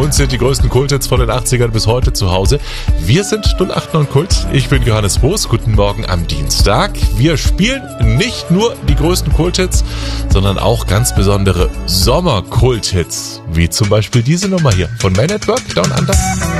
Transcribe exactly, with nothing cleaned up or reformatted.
uns sind die größten Kulthits von den achtzigern bis heute zu Hause. Wir sind null acht neun Kult. Ich bin Johannes Boos. Guten Morgen am Dienstag. Wir spielen nicht nur die größten Kulthits, sondern auch ganz besondere Sommer-Kulthits. Wie zum Beispiel diese Nummer hier von Man at Work, Down Under.